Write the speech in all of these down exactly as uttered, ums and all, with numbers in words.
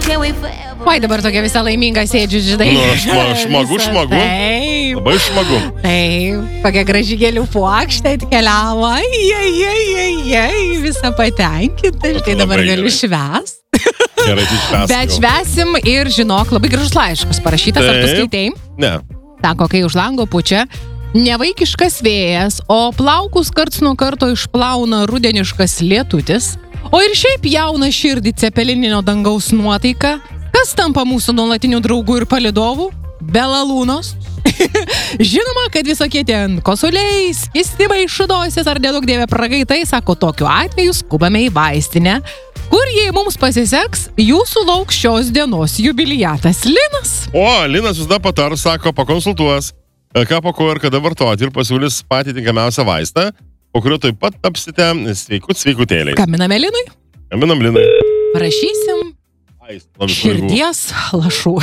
Oi, dabar tokia visa laiminga sėdžiu, žinai. Nu, šma- šmagu, šmagu. Taip. Labai smagu. Taip, kokia graži gėlių puokštė atkeliavo. Ai, ai, ai, ai, ai, visa patenkinta. Tai dabar Labai galiu gerai. švęs. Gerai, tai švęs. Bet švęsim ir žinok, labai gražus laiškas parašytas, ar tu Taip. skaitei? Ne. Sako, kai už lango pučia nevaikiškas vėjas, o plaukus karts nuo karto išplauna rudeniškas lietutis, o ir šiaip jauna širdį cepelininio dangaus nuotaika, kas tampa mūsų nuolatinių draugų ir palidovų? Belalūnos. Žinoma, kad visokie ten kosuliai, skistimai, šudosis ar nedaug dievė pragaitai, sako, tokiu atveju skubame į vaistinę, kur jei mums pasiseks, jūsų lauks šios dienos jubiliatas Linas. O, Linas visada patars, sako, pakonsultuos, ką po ko ir kada vartoti ir pasiūlys patį tinkamiausią vaistą, po kurio taip pat tapsite sveikut sveikutėliai. Kaminame Linui? Kaminam Linai. Parašysim Aist, nuo visų ligų. širdies lašų.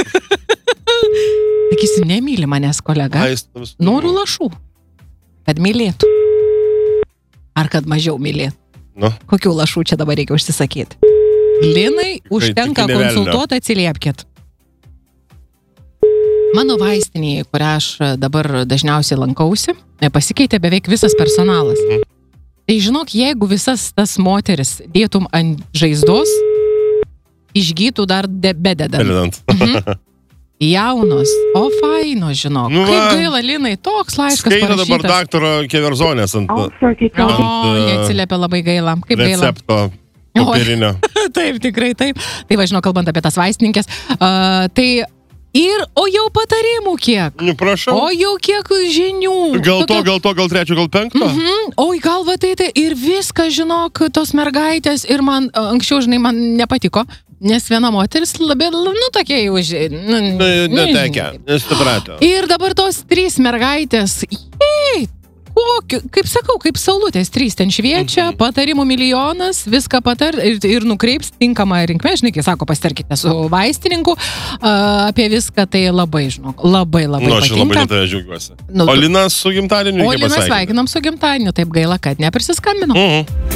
Sakysi, nemyli manęs kolega. Aist, nuo visų Noriu ligų. lašų. Kad mylėtų. Ar kad mažiau mylėtų. Nu, Kokių lašų čia dabar reikia užsisakyti? Linai, užtenka tik ne velnio. konsultuoti, atsiliepkit. Mano vaistinėje, kurią aš dabar dažniausiai lankausi, pasikeitė beveik visas personalas. Mhm. Tai žinok, jeigu visas tas moteris dėtum ant žaizdos, išgytų dar de- bededant. Belinant. Mhm. Jaunos, o faino, žinok. Nu Kaip va. gaila, Linai, toks laiškas Skaito dabar parašytas. daktaro Keverzonės ant O, ant, neatsiliepia labai gaila. Kaip gaila. recepto popierinio. Taip, tikrai taip. Tai va, žinau, kalbant apie tas vaistininkės. Uh, tai ir, o jau patarimų kiek. Nu, prašau. O jau kiek žinių. Gal to, Tokia- gal to, gal trečio, gal penkto? Mhm. Oi, gal va tai tai ir viską, žinok, tos mergaitės ir man a, anksčiau, žinai, man nepatiko, nes viena moteris labai, nu, tokia jau, ži- nu, Tai nežinau. netekę, nesuprato. Ir dabar tos trys mergaitės, jei, kokio, kaip sakau, kaip saulutės, trys ten šviečia, Mhm. patarimų milijonas, viską patar ir, ir nukreips tinkamą rinkmę, žinai, kai sako, pasitarkite su vaistininku, a, apie viską, tai labai, žinok, labai labai Nu, aš labai patinka. dėl tave džiaugiuosi. Nu, O Linas su gimtadieniu O reikia Liną pasveikinti. sveikinam su gimtadieniu, taip gaila, kad neprisiskambinau. Mhm.